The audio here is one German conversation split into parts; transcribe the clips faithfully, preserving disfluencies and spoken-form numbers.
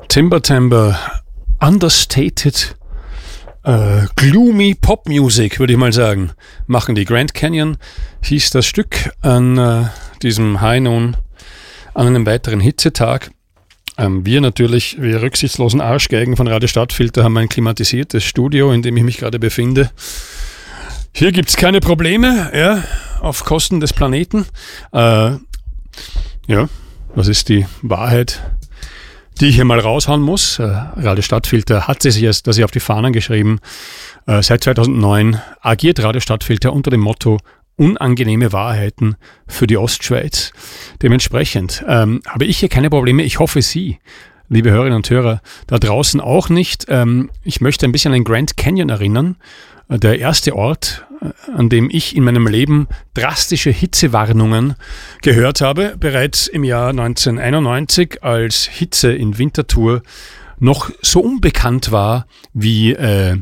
Timber Timber, understated, äh, gloomy Pop Music, würde ich mal sagen, machen die. Grand Canyon hieß das Stück an äh, diesem High Noon, an einem weiteren Hitzetag. Ähm, wir natürlich, wir rücksichtslosen Arschgeigen von Radio Stadtfilter, haben ein klimatisiertes Studio, in dem ich mich gerade befinde. Hier gibt es keine Probleme, ja, auf Kosten des Planeten. Äh, ja, was ist die Wahrheit, die ich hier mal raushauen muss? Äh, Radio Stadtfilter hat sich jetzt, dass ich auf die Fahnen geschrieben, äh, seit zweitausendneun agiert Radio Stadtfilter unter dem Motto unangenehme Wahrheiten für die Ostschweiz. Dementsprechend ähm, habe ich hier keine Probleme. Ich hoffe, Sie, liebe Hörerinnen und Hörer, da draußen auch nicht. Ähm, ich möchte ein bisschen an den Grand Canyon erinnern. Der erste Ort, an dem ich in meinem Leben drastische Hitzewarnungen gehört habe, bereits im Jahr neunzehnhunderteinundneunzig, als Hitze in Winterthur noch so unbekannt war wie, äh,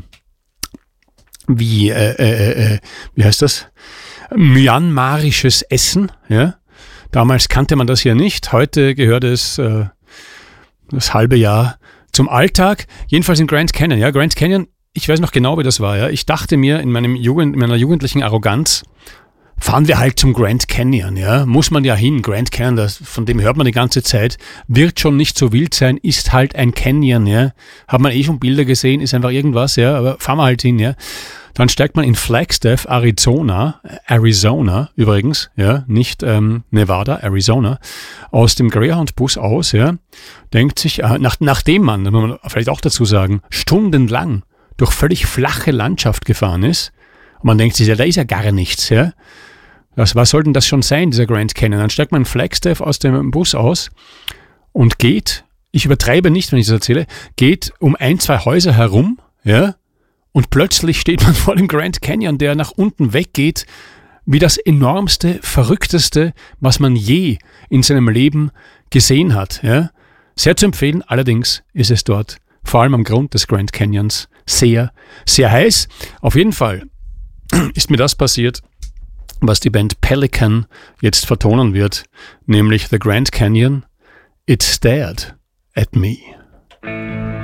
wie, äh, äh, äh, wie heißt das? Myanmarisches Essen. Ja? Damals kannte man das ja nicht. Heute gehört es äh, das halbe Jahr zum Alltag. Jedenfalls in Grand Canyon. Ja, Grand Canyon. Ich weiß noch genau, wie das war. Ja. Ich dachte mir in, meinem Jugend, in meiner jugendlichen Arroganz, fahren wir halt zum Grand Canyon. Ja. Muss man ja hin. Grand Canyon, das, von dem hört man die ganze Zeit. Wird schon nicht so wild sein, ist halt ein Canyon. Ja. Hat man eh schon Bilder gesehen, ist einfach irgendwas. Ja. Aber fahren wir halt hin. Ja. Dann steigt man in Flagstaff, Arizona, Arizona übrigens, ja, nicht ähm, Nevada, Arizona, aus dem Greyhound-Bus aus. Ja. Denkt sich, äh, nach, nachdem man, das muss man vielleicht auch dazu sagen, stundenlang durch völlig flache Landschaft gefahren ist. Und man denkt sich, ja, da ist ja gar nichts. Ja? Das, was soll denn das schon sein, dieser Grand Canyon? Dann steigt man in Flagstaff aus dem Bus aus und geht, ich übertreibe nicht, wenn ich das erzähle, geht um ein, zwei Häuser herum, ja, und plötzlich steht man vor dem Grand Canyon, der nach unten weggeht, wie das enormste, verrückteste, was man je in seinem Leben gesehen hat. Ja? Sehr zu empfehlen, allerdings ist es dort vor allem am Grund des Grand Canyons sehr, sehr heiß. Auf jeden Fall ist mir das passiert, was die Band Pelican jetzt vertonen wird, nämlich The Grand Canyon, It Stared at Me.